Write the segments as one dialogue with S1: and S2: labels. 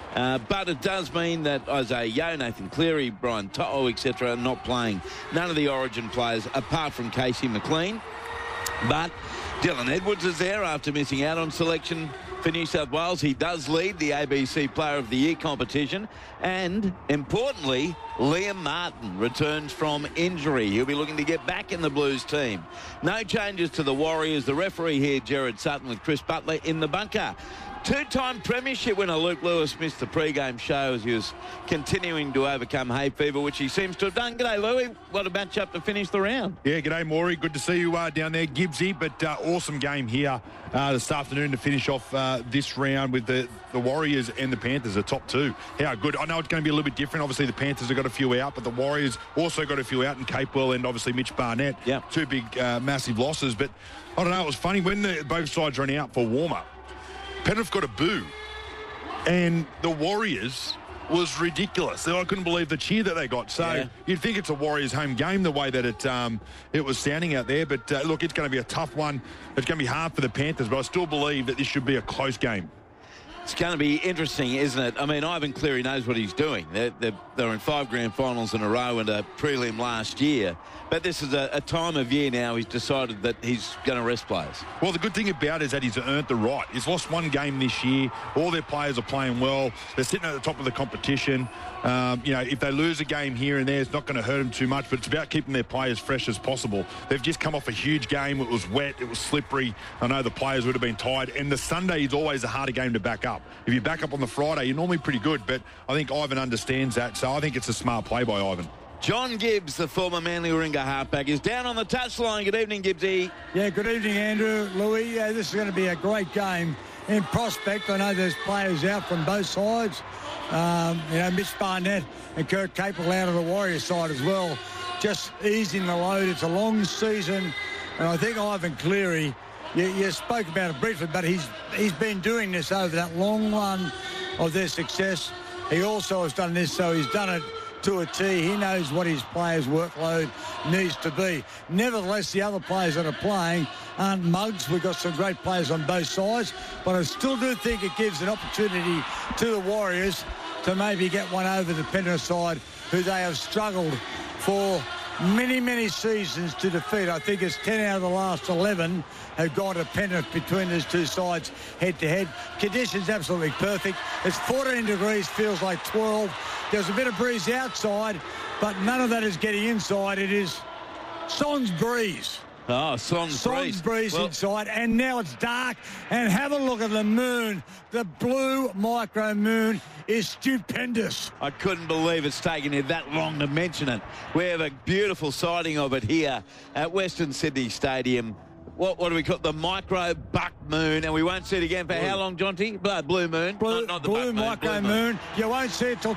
S1: But it does mean that Isaiah Yeo, Nathan Cleary, Brian To'o, etc. are not playing. None of the Origin players apart from Casey McLean. But Dylan Edwards is there after missing out on selection for New South Wales. He does lead the ABC Player of the Year competition. And, importantly, Liam Martin returns from injury. He'll be looking to get back in the Blues team. No changes to the Warriors. The referee here, Gerard Sutton, with Chris Butler in the bunker. Two-time premiership winner Luke Lewis missed the pre-game show as he was continuing to overcome hay fever, which he seems to have done. G'day, Louie. What a match-up to finish the round.
S2: Yeah, g'day, Maury. Good to see you down there, Gibbsy. But awesome game here this afternoon to finish off this round with the Warriors and the Panthers, the top two. How good. I know it's going to be a little bit different. Obviously, the Panthers have got a few out, but the Warriors also got a few out, and Capewell and obviously Mitch Barnett.
S1: Yep.
S2: Two big, massive losses. But I don't know, it was funny when both sides ran out for warm-up. Penrith got a boo, and the Warriors was ridiculous. I couldn't believe the cheer that they got. So you'd think it's a Warriors home game the way that it was sounding out there. But look, it's going to be a tough one. It's going to be hard for the Panthers, but I still believe that this should be a close game.
S1: It's going to be interesting, isn't it? I mean, Ivan Cleary knows what he's doing. They're in 5 grand finals in a row and a prelim last year. But this is a time of year now he's decided that he's going to rest players.
S2: Well, the good thing about it is that he's earned the right. He's lost one game this year. All their players are playing well. They're sitting at the top of the competition. If they lose a game here and there, it's not going to hurt them too much, but it's about keeping their players fresh as possible. They've just come off a huge game. It was wet. It was slippery. I know the players would have been tired. And the Sunday is always a harder game to back up. If you back up on the Friday, you're normally pretty good, but I think Ivan understands that, so I think it's a smart play by Ivan.
S1: John Gibbs, the former Manly Warringah halfback, is down on the touchline. Good evening, Gibbsy.
S3: Yeah, good evening, Andrew. Louis, this is going to be a great game. In prospect, I know there's players out from both sides. Mitch Barnett and Kurt Capewell out of the Warriors side as well. Just easing the load. It's a long season. And I think Ivan Cleary, you spoke about it briefly, but he's been doing this over that long run of their success. He also has done this, so he's done it to a T. He knows what his players' workload needs to be. Nevertheless, the other players that are playing aren't mugs. We've got some great players on both sides, but I still do think it gives an opportunity to the Warriors to maybe get one over the Penrith side, who they have struggled for many, many seasons to defeat. I think it's 10 out of the last 11 have gone to Penrith between these two sides head-to-head. Conditions absolutely perfect. It's 14 degrees, feels like 12. There's a bit of breeze outside, but none of that is getting inside. It is sans breeze.
S1: Oh, sans
S3: breeze inside, and now it's dark. And have a look at the moon. The blue micro moon is stupendous.
S1: I couldn't believe it's taken you that long to mention it. We have a beautiful sighting of it here at Western Sydney Stadium. What do we call it? The micro buck moon, and we won't see it again for how long, Jonty? Blue moon. Not the
S3: blue
S1: buck
S3: micro moon. You won't see it till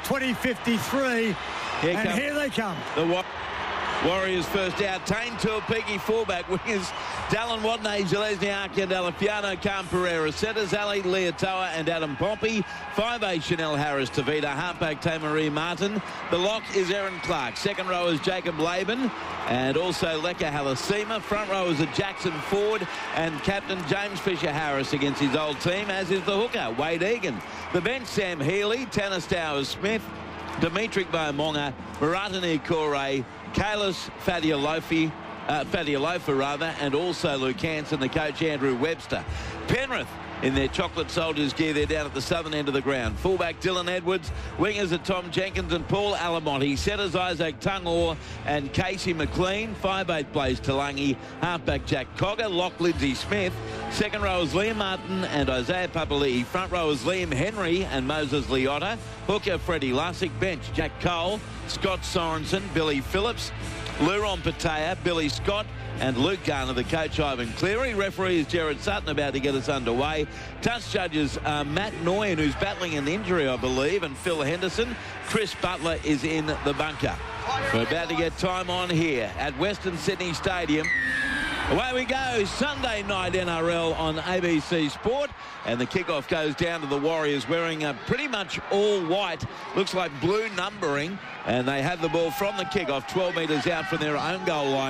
S3: 2053. Here they come.
S1: The Warriors first out. Tane Tuapiki fullback. Wingers Dallin Watney, Zelezniak and Alefiano, Khan Pereira. Setters Ali Leotoa and Adam Pompey. 5'8" Chanel Harris Tavita. Halfback Tamarie Martin. The lock is Aaron Clark. Second row is Jacob Laban and also Leka Halasima. Front row is Jackson Ford and captain James Fisher-Harris against his old team, as is the hooker Wade Egan. The bench, Sam Healy, Tanner Stowers-Smith, Dimitri Beaumonga, Maratani Kore, Kalis Fadialofa, and also Luke Hanson, the coach Andrew Webster. Penrith in their chocolate soldiers gear. They're down at the southern end of the ground. Fullback Dylan Edwards, wingers are Tom Jenkins and Paul Alamonte, setters Isaac Tungor and Casey McLean. 5'8" Blaze Talangi, halfback Jack Cogger, lock Lindsay Smith. Second row is Liam Martin and Isaiah Papali'i. Front row is Liam Henry and Moses Leota. Hooker Freddie Lussick. Bench Jack Cole, Scott Sorensen, Billy Phillips, Luron Patea, Billy Scott and Luke Garner, the coach Ivan Cleary. Referee is Gerard Sutton, about to get us underway. Touch judges Matt Noyen, who's battling an injury, I believe, and Phil Henderson. Chris Butler is in the bunker. We're about to get time on here at Western Sydney Stadium. Away we go, Sunday night NRL on ABC Sport, and the kickoff goes down to the Warriors wearing pretty much all white, looks like blue numbering, and they have the ball from the kickoff 12 metres out from their own goal line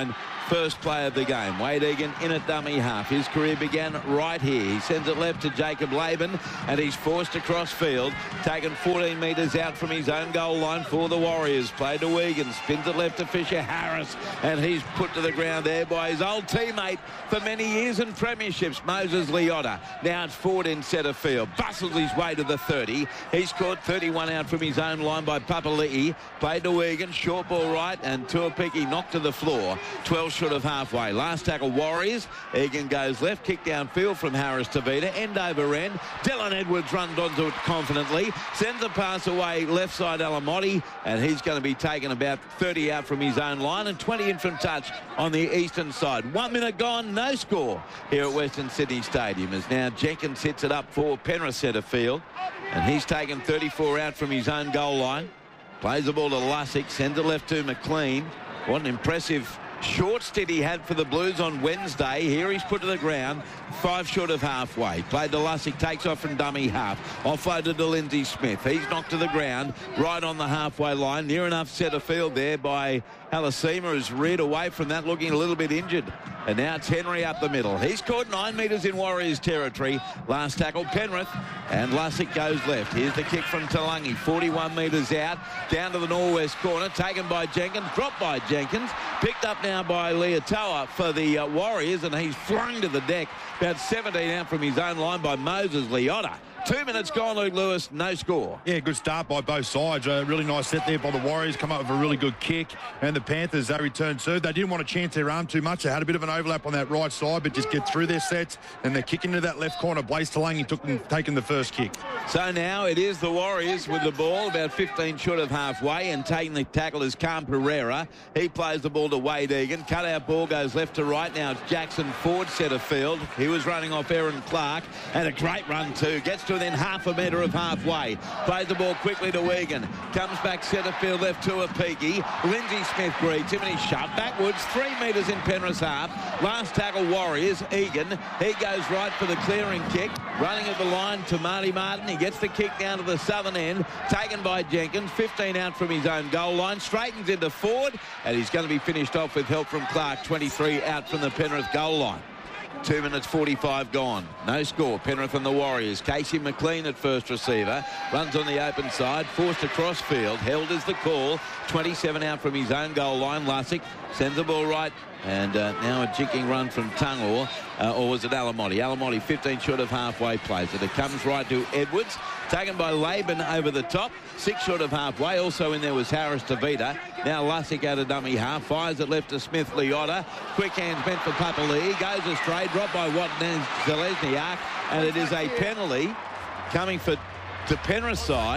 S1: first play of the game. Wade Egan in at dummy half. His career began right here. He sends it left to Jacob Laban, and he's forced across field, taken 14 metres out from his own goal line for the Warriors. Play to Egan, spins it left to Fisher Harris, and he's put to the ground there by his old teammate for many years in premierships, Moses Leota. Now it's Ford in centre field, bustles his way to the 30. He's caught 31 out from his own line by Papali'i. Played to Egan, short ball right, and Tuapiki knocked to the floor. 12 short of halfway. Last tackle Warriors. Egan goes left, kick downfield from Harris to Vita, end over end. Dylan Edwards runs onto it confidently, sends a pass away left side Alamotti, and he's going to be taken about 30 out from his own line and 20 in from touch on the eastern side. 1 minute gone, no score here at Western Sydney Stadium, as now Jenkins hits it up for Penrith centre field, and he's taken 34 out from his own goal line. Plays the ball to Lussick, sends it left to McLean. What an impressive short stint he had for the Blues on Wednesday. Here he's put to the ground, 5 short of halfway. Played to Lussick, takes off from dummy half. Offloaded to Lindsay Smith. He's knocked to the ground, right on the halfway line. Near enough centre field there by Halasima, who's reared away from that, looking a little bit injured. And now it's Henry up the middle. He's caught 9 metres in Warriors territory. Last tackle Penrith, and Lussick goes left. Here's the kick from Talangi, 41 metres out, down to the northwest corner, taken by Jenkins, dropped by Jenkins, picked up now by Leotoa for the Warriors, and he's flung to the deck, about 17 out from his own line by Moses Leota. 2 minutes gone, Luke Lewis, no score.
S2: Yeah, good start by both sides. A really nice set there by the Warriors, come up with a really good kick. And the Panthers, they returned serve. They didn't want to chance their arm too much. They had a bit of an overlap on that right side, but just get through their sets. And they're kicking to that left corner. Blaze Talangi taking the first kick.
S1: So now it is the Warriors with the ball, about 15 short of halfway, and taking the tackle is Cam Pereira. He plays the ball to Wade Egan. Cut-out ball goes left to right. Now it's Jackson Ford centre field. He was running off Aaron Clark, and a great run too. Gets to within half a metre of halfway. Plays the ball quickly to Egan. Comes back centre field left to Apiki. Lindsay Smith greets him, and he's shoved backwards 3 metres in Penrith's half. Last tackle Warriors. Egan. He goes right for the clearing kick. Running at the line to Marty Martin. He gets the kick down to the southern end. Taken by Jenkins. 15 out from his own goal line. Straightens into Ford, and he's going to be finished off with help from Clark. 23 out from the Penrith goal line. 2 minutes 45 gone. No score. Penrith and the Warriors. Casey McLean at first receiver. Runs on the open side. Forced across field. Held is the call. 27 out from his own goal line. Lussick sends the ball right. And now a jinking run from Tungor. Or was it Alamotti? Alamotti 15 short of halfway plays it. It comes right to Edwards. Taken by Laban over the top. 6 short of halfway. Also in there was Harris to Vita. Now Lussick out of dummy half. Fires it left to Smith Leota. Quick hands meant for Papali'i. Goes astray. Dropped by Zelezniak. And it is a penalty coming for the Penrith side.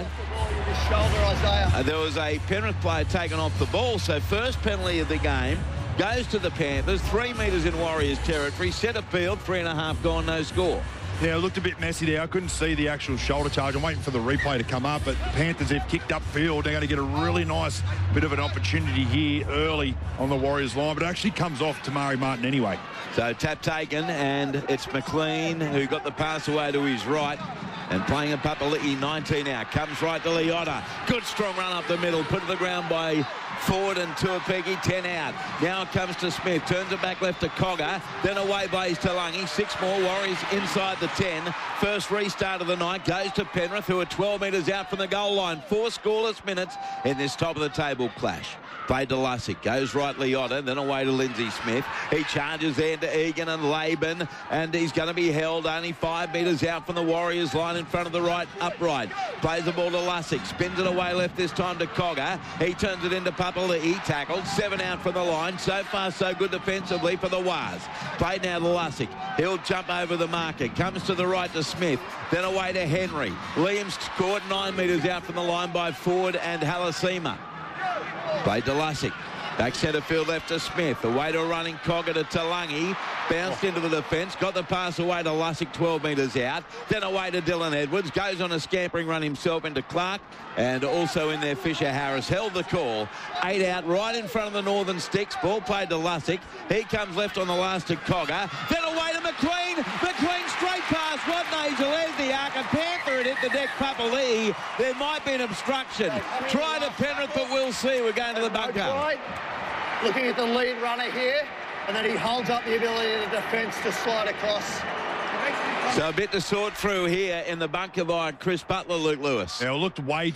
S1: There was a Penrith player taken off the ball. So first penalty of the game goes to the Panthers. 3 metres in Warriors territory. Centre field. 3.5 gone. No score.
S2: Yeah, it looked a bit messy there. I couldn't see the actual shoulder charge. I'm waiting for the replay to come up, but the Panthers have kicked upfield. They're going to get a really nice bit of an opportunity here early on the Warriors line, but it actually comes off to Marty Martin anyway.
S1: So tap taken, and it's McLean who got the pass away to his right. And playing a Papali'i, 19 out. Comes right to Leota. Good strong run up the middle. Put to the ground by Ford and Tuapiki, 10 out. Now it comes to Smith. Turns it back left to Cogger. Then away Blaze Talangi. 6 more. Warriors inside the 10. First restart of the night goes to Penrith, who are 12 metres out from the goal line. 4 scoreless minutes in this top of the table clash. Played to Lussick. Goes right Leota. Then away to Lindsay Smith. He charges there to Egan and Laban. And he's going to be held only 5 metres out from the Warriors line in front of the right upright. Plays the ball to Lussick. Spins it away left this time to Cogger. He turns it into Papali'i. Tackled. 7 out from the line. So far so good defensively for the Wars. Played now to Lussick. He'll jump over the marker. Comes to the right to Smith. Then away to Henry. Liam's caught 9 metres out from the line by Ford and Halasima. Played to Lussick. Back centre field left to Smith. Away to a running Cogger to Talangi. Bounced into the defence. Got the pass away to Lussick, 12 metres out. Then away to Dylan Edwards. Goes on a scampering run himself into Clark. And also in there Fisher Harris. Held the call. 8 out right in front of the Northern Sticks. Ball played to Lussick. He comes left on the last to Cogger. Then away to McLean. McLean straight past Rodney Zelezniak. A Panther had hit the deck Papali'i. There might be an obstruction. Try to Penrith, but we'll see. We're going to the bunker.
S4: Looking at the lead runner here. and then he holds up the ability of the defence to slide across.
S1: So a bit to sort through here in the bunker by Chris Butler, Luke Lewis.
S2: Yeah, it looked way